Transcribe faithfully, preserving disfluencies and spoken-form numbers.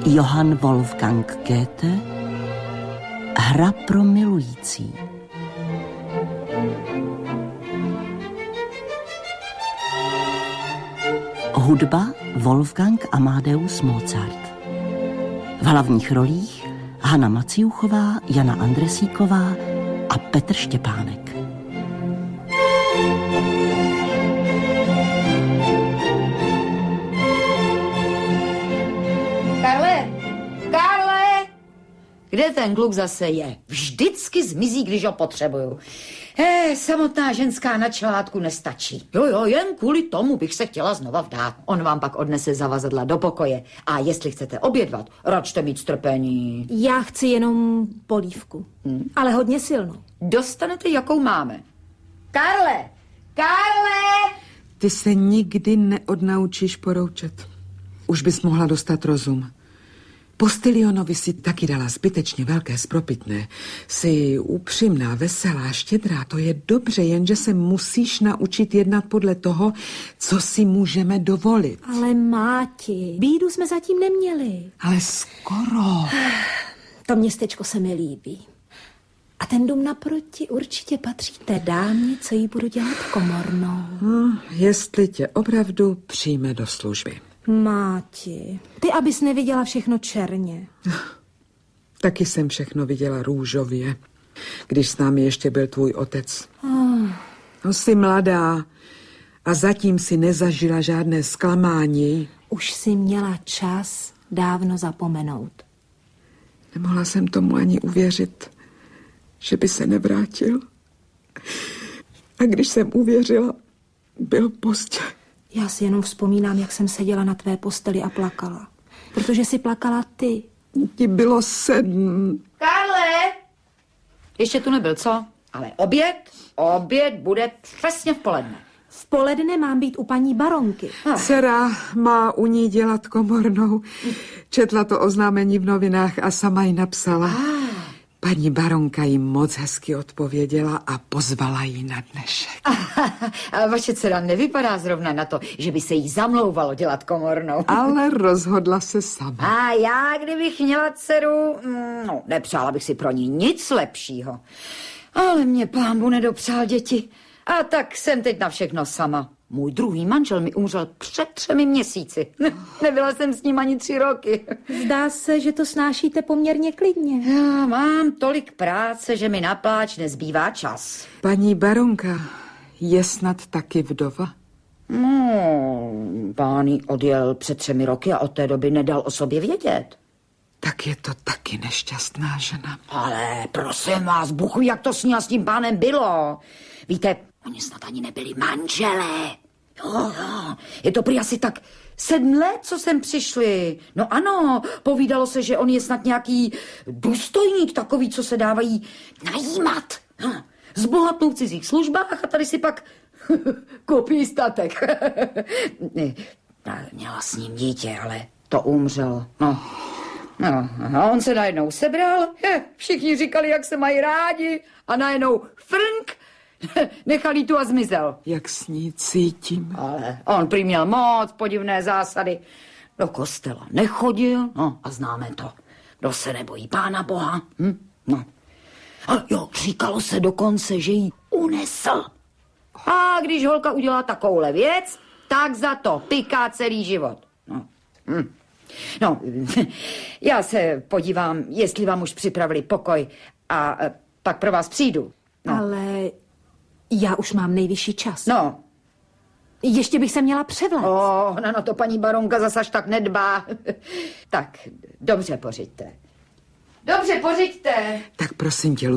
Johann Wolfgang Goethe. Hra pro milující. Hudba Wolfgang Amadeus Mozart. V hlavních rolích Hana Maciuchová, Jana Andresíková a Petr Štěpánek. Karle! Karle! Kde ten kluk zase je? Vždycky zmizí, když ho potřebuju. Eh, samotná ženská na čelátku nestačí. Jo, jo, jen kvůli tomu bych se chtěla znova vdát. On vám pak odnese zavazadla do pokoje. A jestli chcete obědvat, račte mít strpení. Já chci jenom polívku, hmm. ale hodně silnou. Dostanete, jakou máme. Karle! Karle! Ty se nikdy neodnaučíš poroučet. Už bys mohla dostat rozum. Postilionovi si taky dala zbytečně velké spropitné. Jsi upřímná, veselá, štědrá, to je dobře, jenže se musíš naučit jednat podle toho, co si můžeme dovolit. Ale Máti, bídu jsme zatím neměli. Ale skoro. To městečko se mi líbí. A ten dům naproti určitě patří té dámě, co jí budu dělat komornou. No, jestli tě opravdu přijme do služby. Máti, ty abys neviděla všechno černě. Taky jsem všechno viděla růžově, když s námi ještě byl tvůj otec. Oh. No, jsi mladá a zatím si nezažila žádné zklamání. Už si měla čas dávno zapomenout. Nemohla jsem tomu ani uvěřit, že by se nevrátil. A když jsem uvěřila, byl pozdě. Já si jenom vzpomínám, jak jsem seděla na tvé posteli a plakala. Protože si plakala ty. Ti bylo sedm. Karle! Ještě tu nebyl, co? Ale oběd, oběd bude přesně v poledne. V poledne mám být u paní baronky. Ah. Dcera má u ní dělat komornou. Četla to oznámení v novinách a sama ji napsala. Ah. Paní baronka jim moc hezky odpověděla a pozvala ji na dnešek. A vaše dcera nevypadá zrovna na to, že by se jí zamlouvalo dělat komornou. Ale rozhodla se sama. A já, kdybych měla dceru, no, nepřála bych si pro ní nic lepšího. Ale mě pánbu nedopřál děti. A tak jsem teď na všechno sama. Můj druhý manžel mi umřel před třemi měsíci. Nebyla jsem s ním ani tři roky. Zdá se, že to snášíte poměrně klidně. Já mám tolik práce, že mi na pláč nezbývá čas. Paní baronka je snad taky vdova? No, pán jí odjel před třemi roky a od té doby nedal o sobě vědět. Tak je to taky nešťastná žena. Ale prosím vás, Bůh ví, jak to s ní a s tím pánem bylo. Víte, oni snad ani nebyli manželé. Jo, jo, je to prý asi tak sedm let, co sem přišli. No ano, povídalo se, že on je snad nějaký důstojník, takový, co se dávají najímat. No, zbohatnou v cizích službách a tady si pak koupí statek. Měla s ním dítě, ale to umřelo. No. No, a on se najednou sebral, všichni říkali, jak se mají rádi a najednou frnk, nechal tu a zmizel. Jak s ní cítím. Ale on prý měl moc podivné zásady. Do kostela nechodil, no a známe to. Kdo se nebojí Pána Boha, hm? No. A jo, říkalo se dokonce, že jí unesl. A když holka udělá takovouhle věc, tak za to piká celý život. No, hm. No, já se podívám, jestli vám už připravili pokoj a pak pro vás přijdu. No. Ale já už mám nejvyšší čas. No. Ještě bych se měla převléct. Oh, no, no to paní baronka zas až tak nedbá. Tak, dobře pořiďte. Dobře pořiďte. Tak prosím tě,